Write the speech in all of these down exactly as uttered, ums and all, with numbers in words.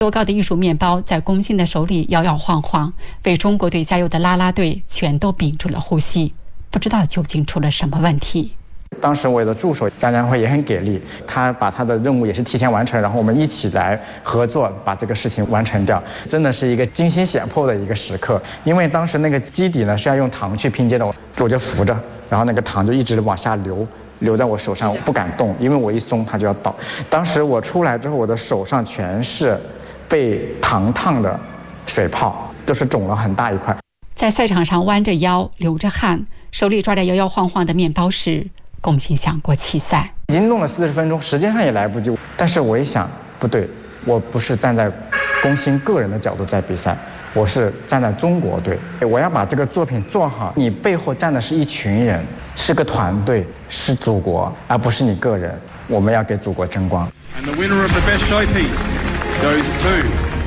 多高的艺术面包在龚鑫的手里摇摇晃晃，为中国队加油的啦啦队全都屏住了呼吸，不知道究竟出了什么问题。 当时我的助手江江辉也很给力，他把他的任务也是提前完成，然后我们一起来合作把这个事情完成掉，真的是一个惊心险迫的一个时刻。因为当时那个基底呢是要用糖去拼接的，我就扶着，然后那个糖就一直往下流。留在我手上，我不敢动，因为我一松它就要倒。当时我出来之后，我的手上全是被糖烫的水泡，都是肿了很大一块。 在赛场上弯着腰流着汗，手里抓着摇摇晃晃的面包时，龚鑫想过弃赛。 已经弄了四十分钟，时间上也来不及。但是我一想，不对，我不是站在龚鑫个人的角度在比赛，我是站在中国队，我要把这个作品做好。你背后站的是一群人，是个团队，是祖国，而不是你个人。我们要给祖国争光。 And the winner of the best showpiece goes to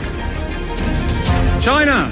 China.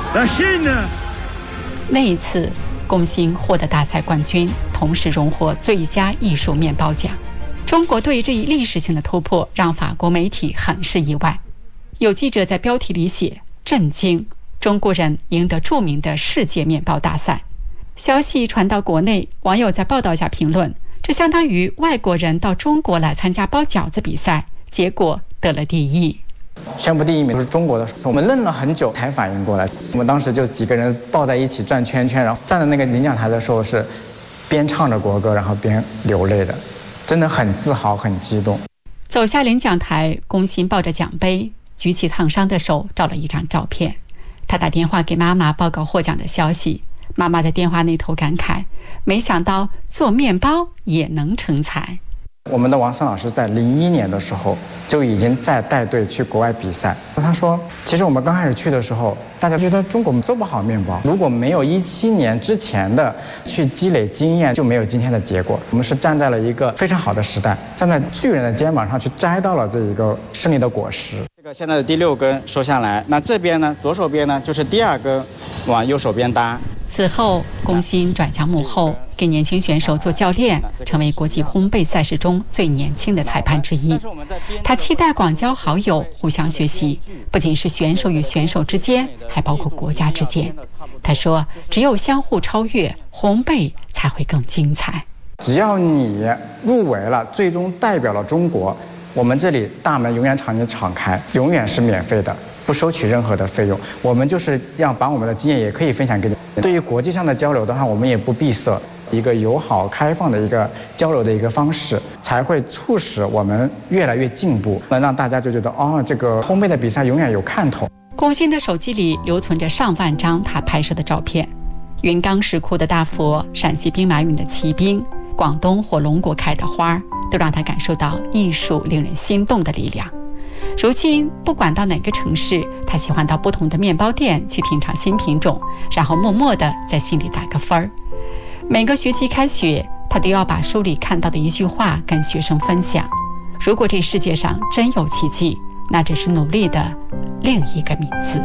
那一次，龚鑫获得大赛冠军，同时荣获最佳艺术面包奖。中国队这一历史性的突破让法国媒体很是意外。有记者在标题里写震惊，中国人赢得著名的世界面包大赛。消息传到国内，网友在报道下评论，这相当于外国人到中国来参加包饺子比赛，结果得了第一。 宣布第一名是中国的，我们愣了很久才反应过来。我们当时就几个人抱在一起转圈圈，然后站在那个领奖台的时候是边唱着国歌，然后边流泪的，真的很自豪很激动。 走下领奖台，龚鑫抱着奖杯，举起烫伤的手照了一张照片。他打电话给妈妈报告获奖的消息，妈妈在电话那头感慨，没想到做面包也能成才。 我们的王森老师在零一年的时候就已经在带队去国外比赛。他说，其实我们刚开始去的时候，大家觉得中国做不好面包，如果没有一七年之前的去积累经验，就没有今天的结果。我们是站在了一个非常好的时代，站在巨人的肩膀上去摘到了这一个胜利的果实。这个现在的第六根收下来，那这边呢，左手边呢就是第二根往右手边搭。 此后，龚鑫转向幕后，给年轻选手做教练，成为国际烘焙赛事中最年轻的裁判之一。他期待广交好友，互相学习，不仅是选手与选手之间，还包括国家之间。他说，只有相互超越，烘焙才会更精彩。 只要你入围了，最终代表了中国，我们这里大门永远朝你敞开，永远是免费的，不收取任何的费用。我们就是要把我们的经验也可以分享给你。对于国际上的交流的话，我们也不闭塞，一个友好开放的一个交流的一个方式，才会促使我们越来越进步，能让大家就觉得哦，这个烘焙的比赛永远有看头。 龚鑫的手机里留存着上万张他拍摄的照片，云冈石窟的大佛，陕西兵马俑的骑兵，广东火龙果开的花，都让他感受到艺术令人心动的力量。如今不管到哪个城市，他喜欢到不同的面包店去品尝新品种，然后默默地在心里打个分儿。每个学期开学，他都要把书里看到的一句话跟学生分享。如果这世界上真有奇迹，那只是努力的另一个名字。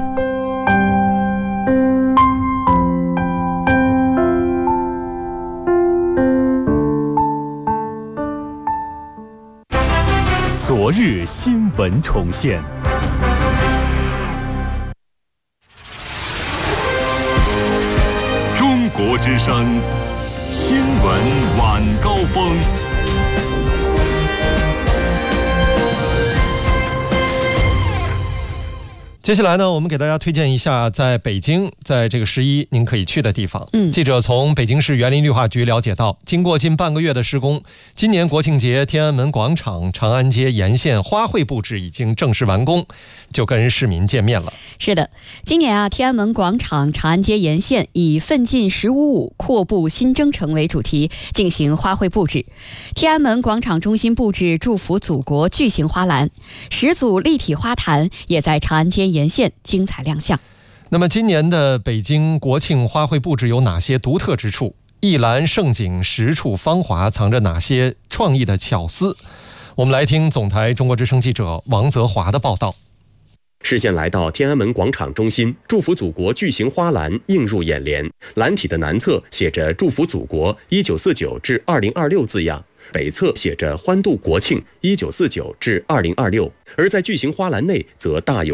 昨日新闻重现，中国之声新闻晚高峰。 接下来呢，我们给大家推荐一下在北京，在这个十一您可以去的地方。嗯，记者从北京市园林绿化局了解到，经过近半个月的施工，今年国庆节天安门广场、长安街沿线花卉布置已经正式完工，就跟市民见面了。 是的，今年啊，天安门广场、长安街沿线以奋进十五五阔步新征程为主题进行花卉布置。天安门广场中心布置祝福祖国巨型花篮，十组立体花坛也在长安街沿线精彩亮相。 那么今年的北京国庆花卉布置有哪些独特之处？一篮盛景，十处芳华，藏着哪些创意的巧思？我们来听总台中国之声记者王泽华的报道。 视线来到天安门广场中心，祝福祖国巨型花篮映入眼帘。篮体的南侧写着祝福祖国一九四九至二零二六字样， 北侧写着“欢度国庆一九四九至二零二六”，而在巨型花篮内则大有